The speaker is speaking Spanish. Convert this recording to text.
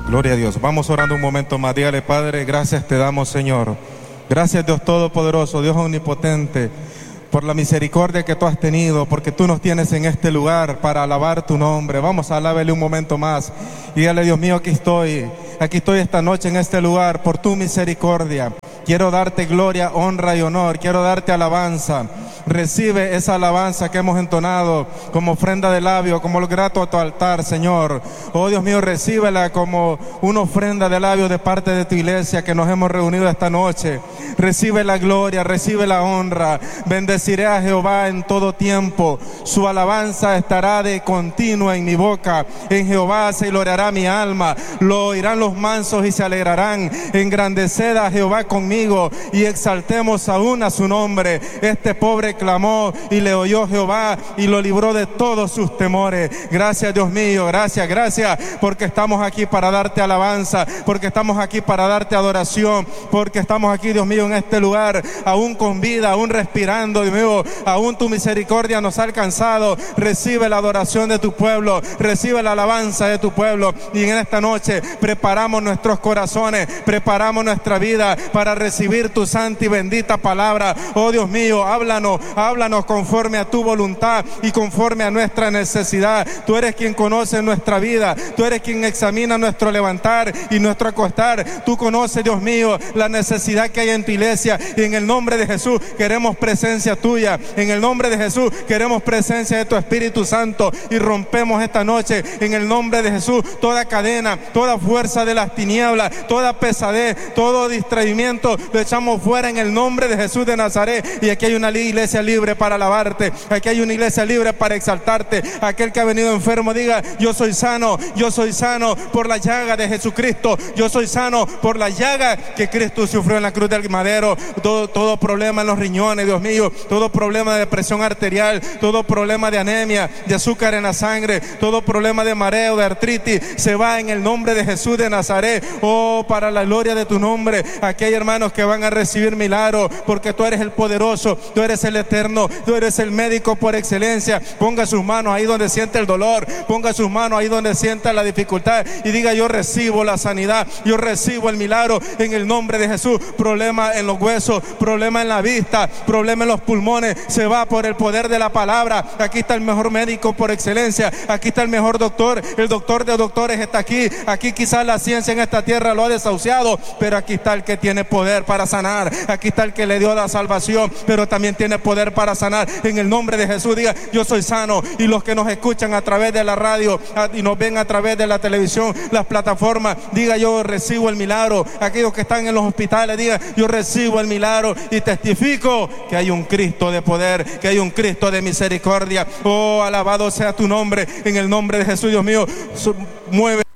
Gloria a Dios. Vamos orando un momento más. Dígale: Padre, gracias te damos, Señor. Gracias, Dios Todopoderoso, Dios Omnipotente, por la misericordia que tú has tenido, porque tú nos tienes en este lugar para alabar tu nombre. Vamos a alabarle un momento más. Y dígale: Dios mío, aquí estoy esta noche en este lugar por tu misericordia. Quiero darte gloria, honra y honor. Quiero darte alabanza. Recibe esa alabanza que hemos entonado como ofrenda de labio, como lo grato a tu altar, Señor. Oh Dios mío, recíbela como una ofrenda de labio de parte de tu iglesia que nos hemos reunido esta noche. Recibe la gloria, recibe la honra. Bendeciré a Jehová en todo tiempo. Su alabanza estará de continuo en mi boca. En Jehová se gloriará mi alma. Lo oirán los mansos y se alegrarán. Engrandeced a Jehová conmigo y exaltemos aún a su nombre. Este pobre clamó y le oyó Jehová y lo libró de todos sus temores. Gracias, Dios mío, gracias, porque estamos aquí para darte alabanza, porque estamos aquí para darte adoración, porque estamos aquí, Dios mío, en este lugar, aún con vida, aún respirando, Dios mío, aún tu misericordia nos ha alcanzado. Recibe la adoración de tu pueblo, recibe la alabanza de tu pueblo, y en esta noche preparamos nuestros corazones, preparamos nuestra vida para recibir tu santa y bendita palabra. Oh Dios mío, háblanos conforme a tu voluntad y conforme a nuestra necesidad. Tú eres quien conoce nuestra vida, tú eres quien examina nuestro levantar y nuestro acostar. Tú conoces, Dios mío, la necesidad que hay en tu iglesia, y en el nombre de Jesús queremos presencia tuya. En el nombre de Jesús queremos presencia de tu Espíritu Santo, y rompemos esta noche en el nombre de Jesús toda cadena, toda fuerza de las tinieblas, toda pesadez, todo distraimiento, lo echamos fuera en el nombre de Jesús de Nazaret. Y aquí hay una iglesia libre para alabarte, aquí hay una iglesia libre para exaltarte. Aquel que ha venido enfermo diga: yo soy sano por la llaga de Jesucristo, yo soy sano por la llaga que Cristo sufrió en la cruz del madero. Todo problema en los riñones, Dios mío, todo problema de presión arterial, todo problema de anemia, de azúcar en la sangre, todo problema de mareo, de artritis, se va en el nombre de Jesús de Nazaret. Oh, para la gloria de tu nombre. Aquí hay hermanos que van a recibir milagros, porque tú eres el poderoso, tú eres el eterno, tú eres el médico por excelencia. Ponga sus manos ahí donde siente el dolor, ponga sus manos ahí donde sienta la dificultad, y diga: yo recibo la sanidad, yo recibo el milagro en el nombre de Jesús. Problema en los huesos, problema en la vista, problema en los pulmones, se va por el poder de la palabra. Aquí está el mejor médico por excelencia, aquí está el mejor doctor, el doctor de doctores está aquí. Aquí quizás la ciencia en esta tierra lo ha desahuciado, pero aquí está el que tiene poder para sanar. Aquí está el que le dio la salvación, pero también tiene poder para sanar. En el nombre de Jesús diga: yo soy sano. Y los que nos escuchan a través de la radio y nos ven a través de la televisión, las plataformas, diga: yo recibo el milagro. Aquellos que están en los hospitales, diga: yo recibo el milagro y testifico que hay un Cristo de poder, que hay un Cristo de misericordia. Oh, alabado sea tu nombre. En el nombre de Jesús, Dios mío, mueve